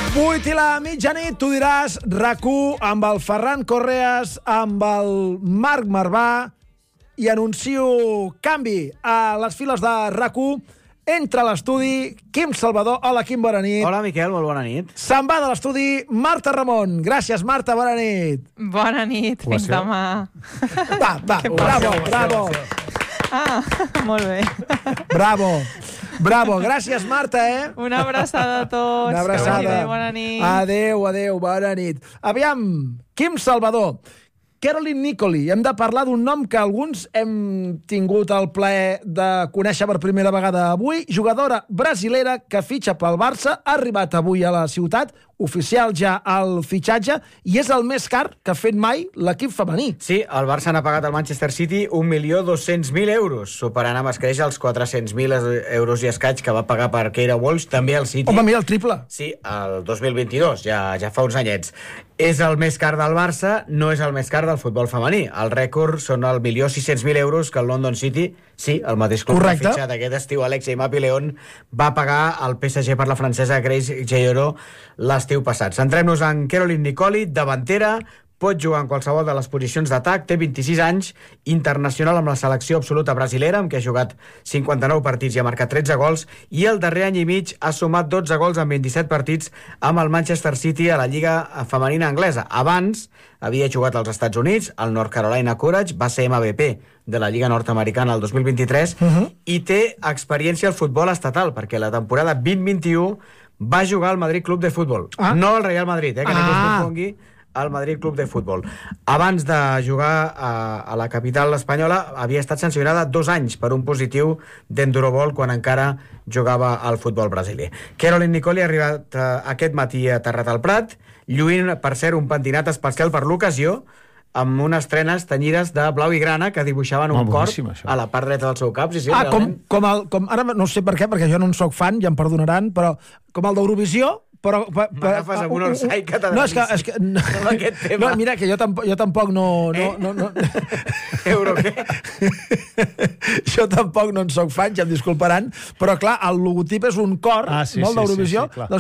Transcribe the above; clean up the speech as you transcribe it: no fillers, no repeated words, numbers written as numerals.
8 i la mitjanit, tu diràs RAC1 amb el Ferran Correas, amb el Marc Marvà, i anuncio canvi a les files de RAC1. Entra a l'estudi Quim Salvador. Hola, Quim, bona nit. Hola, Miquel, molt bona nit. Se'n va de l'estudi Marta Ramon. Gràcies, Marta, bona nit. Bona nit, fins demà. Va, bravo. Molt bé. Bravo, gràcies, Marta, Una abraçada a tots. Una abraçada. Que vagi bé, bona nit. Adéu, bona nit. Aviam, Quim Salvador, Caroline Nicoli. Hem de parlar d'un nom que alguns hem tingut el plaer de conèixer per primera vegada avui. Jugadora brasilera que fitxa pel Barça, ha arribat avui a la ciutat, oficial ja el fitxatge, i és el més car que ha fet mai l'equip femení. Sí, el Barça n'ha pagat al Manchester City 1.200.000 euros, superant amb escreix els 400.000 euros i escaig que va pagar per Keira Walsh, també el City. Home, mira, el triple. Sí, el 2022, ja fa uns anyets. És el més car del Barça, no és el més car del futbol femení. El rècord són el 1.600.000 euros que el London City, sí, el mateix club que ha fitxat aquest estiu Alexia Mapi León, va pagar al PSG per la francesa Grace Jayoró l'estiu passat. Centrem-nos en Caroline Nicoli, davantera, pot jugar en qualsevol de les posicions d'atac, té 26 anys, internacional amb la selecció absoluta brasilera, amb què ha jugat 59 partits i ha marcat 13 gols, i el darrer any i mig ha sumat 12 gols en 27 partits amb el Manchester City a la Lliga Femenina Anglesa. Abans havia jugat als Estats Units, al North Carolina Courage, va ser MVP de la Lliga Nord-Americana el 2023, i té experiència al futbol estatal, perquè la temporada 2021 va jugar al Madrid Club de Futbol. No al Real Madrid, que no es confongui, al Madrid Club de Futbol. Abans de jugar a la capital espanyola havia estat sancionada 2 anys per un positiu d'endurobol quan encara jugava al futbol brasiler. Caroline Nicoli ha arribat aquest matí aterrat al Prat, lluint, per cert, un pentinat especial per l'ocasió, amb unes trenes tenyides de blau i grana que dibuixaven un cor a la part dreta del seu cap. Sí, ara no sé per què, perquè jo no en soc fan, ja em perdonaran, però com el d'Eurovisió, però... M'agafes amb un orsai que t'ha no, és que no, mira, que jo tampoc no... Euro què? Jo tampoc no en soc fan, ja em disculparan, però clar, el logotip és un cor, molt d'Eurovisió.